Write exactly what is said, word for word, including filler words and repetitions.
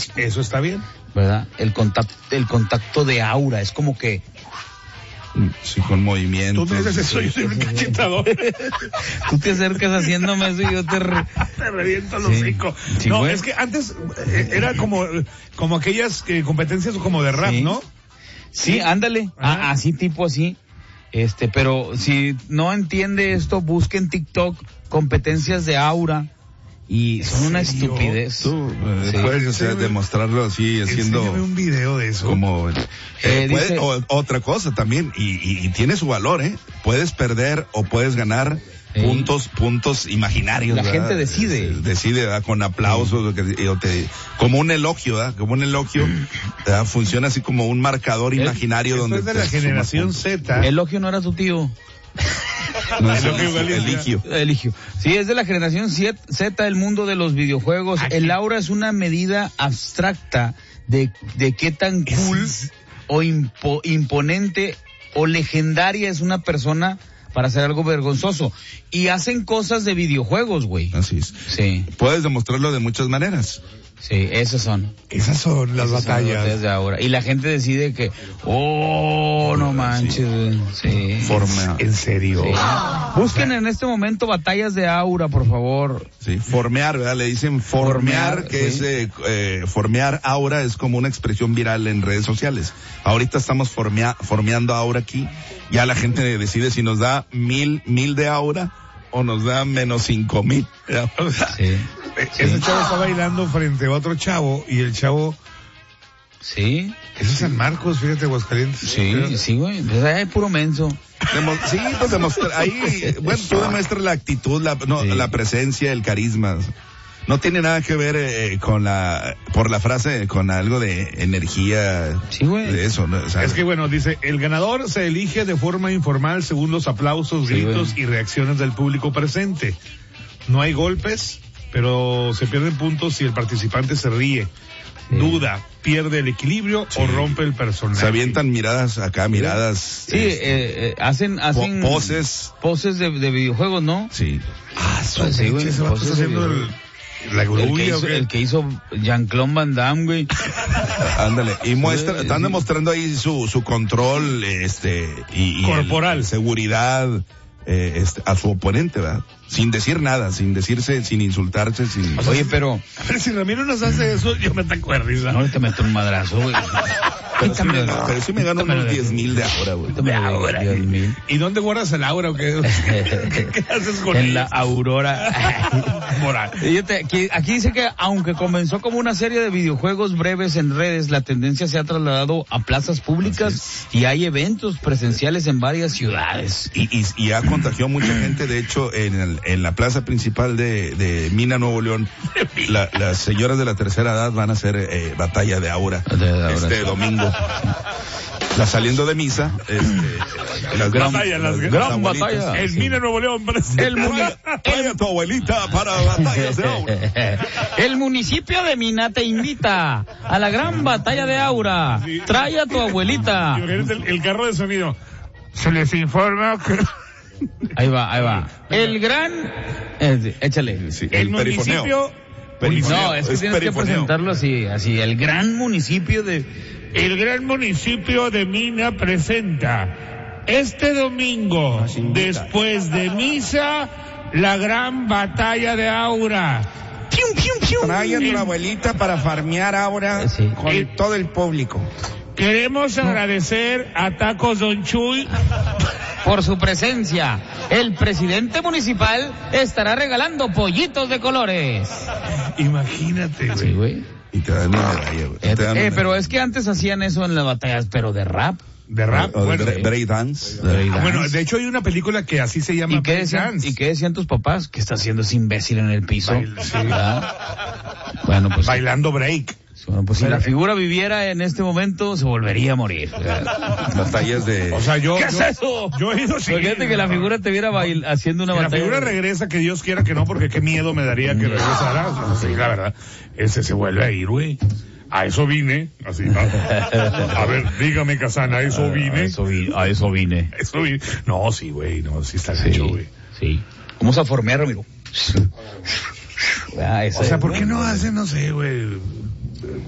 Eso está bien. ¿Verdad? El contacto, el contacto de aura, es como que... Sí, con movimiento. Tú me dices eso, yo soy un cachetador. Tú te acercas haciéndome eso y yo te... Re... te reviento el sí. hocico. Sí, no, güey. es que antes eh, era como, como aquellas eh, competencias como de rap, sí. ¿no? Sí, sí. ándale, a, así tipo así. Este, pero si no entiende esto, busque en TikTok competencias de aura. Y son una estupidez. Tú eh, sí. puedes o sea, demostrarlo así, haciendo... Enséñame un video de eso. Como... Eh, eh, puede, dice, o, otra cosa también, y, y, y tiene su valor, ¿eh? Puedes perder o puedes ganar eh, puntos, puntos imaginarios. La ¿verdad? gente decide. Eh, decide, ¿verdad? Con aplausos, sí. o te, como un elogio, ¿verdad? Como un elogio, ¿verdad? Funciona así como un marcador el, imaginario esto donde... es de la generación Z. Elogio no era tu tío. No, es Eligio. Eligio. Sí, es de la generación Z, el mundo de los videojuegos. Ay, el aura es una medida abstracta de, de qué tan cool es... o impo, imponente o legendaria es una persona para hacer algo vergonzoso. Y hacen cosas de videojuegos, güey. Así es. Sí. Puedes demostrarlo de muchas maneras. Sí, esas son. Esas son las esas batallas. Son las batallas de ahora. Y la gente decide que, oh, no manches. Sí. sí. Forma. ¿En serio? Sí. Busquen en este momento batallas de aura, por favor. Sí, formear, ¿verdad? Le dicen formear, formear que sí. es, eh, eh, formear aura es como una expresión viral en redes sociales. Ahorita estamos formea, formeando aura aquí. Ya la gente decide si nos da mil, mil de aura o nos da menos cinco mil. Sí. Ese sí. chavo está bailando frente a otro chavo y el chavo... Sí. Eso es San Marcos, fíjate, Aguascalientes. Sí, pero... sí, güey. Es puro menso. Demo... Sí, pues demostrar, ahí, bueno, tú demuestras la actitud, la, no, sí. la presencia, el carisma. No tiene nada que ver eh, con la, por la frase, con algo de energía. Sí, güey. De eso, ¿no? O sea, es que bueno, dice, el ganador se elige de forma informal según los aplausos, sí, gritos güey. y reacciones del público presente. No hay golpes, pero se pierden puntos si el participante se ríe, sí. duda, pierde el equilibrio sí. o rompe el personaje. Se avientan miradas acá, miradas. Sí, eh, eh, hacen, hacen po- poses. Poses de, de videojuegos, ¿no? Sí. Ah, pues sí, güey. Se va haciendo el, la grulla, el, que hizo, el que hizo Jean-Claude Van Damme, güey. Ándale. Y muestra, sí, están sí. demostrando ahí su, su control, este, y, y corporal. El, seguridad, eh, este, a su oponente, ¿verdad? Sin decir nada, sin decirse, sin insultarse, sin... Oye, pero... A ver, si Ramiro nos hace eso, yo me ataco de risa. No, te meto un madrazo, güey. Pero sí me, pero sí me gano unos diez mil de ahora, güey. De ahora. diez mil. ¿Y dónde guardas el aura o qué? ¿Qué, qué haces con En ellos? la aurora moral. Fíjate, aquí, aquí dice que aunque comenzó como una serie de videojuegos breves en redes, la tendencia se ha trasladado a plazas públicas y hay eventos presenciales en varias ciudades. Y, y, y ha contagiado mucha gente, de hecho, en, el, en la plaza principal de, de Mina, Nuevo León, la, las señoras de la tercera edad van a hacer eh, batalla de aura, de aura este sí. domingo. La saliendo de misa, este, las gran batallas, las, las gran batallas. El sí. Mina Nuevo León, el muni- trae a tu abuelita para batallas de aura. El municipio de Mina te invita a la gran batalla de aura. Sí. Trae a tu abuelita. El, el carro de sonido. Se les informa que... Ahí va, ahí va. El gran, eh, échale. Sí, el, el municipio. Perifoneo. No, es que es tienes perifoneo. que presentarlo así, así. El gran municipio de. El gran municipio de Mina presenta este domingo, después de misa, la gran batalla de aura. ¡Pium, pium, pium! Trae a tu abuelita para farmear aura sí. con el, todo el público. Queremos agradecer a Tacos Don Chuy por su presencia. El presidente municipal estará regalando pollitos de colores. Imagínate, güey. Sí, güey. Y te dan una medalla, güey. Eh, eh, pero es que antes hacían eso en las batallas, pero de rap. De rap, o, o bueno. De break dance. De ah, bueno, de hecho hay una película que así se llama ¿Y qué, decían, ¿Y qué decían tus papás? ¿Qué está haciendo ese imbécil en el piso? Bail, sí. Bueno, pues. Bailando break. Bueno, pues si la figura viviera en este momento, se volvería a morir. Batallas de... O sea, yo... ¿Qué yo, es eso? Yo he ido sin... Fíjate que la figura te viera bail, haciendo una si batalla. la figura regresa, que Dios quiera que no, porque qué miedo me daría que regresara. Sí, la verdad. Ese se vuelve a ir, güey. A eso vine, así. A, a ver, dígame, Casana, ¿a eso vine? A eso, vi, a eso vine. Eso vine. No, sí, güey, no, sí está sí, hecho, güey. Sí. Vamos a formear, amigo. Ah, o sea, ¿por qué no hacen, no sé, güey?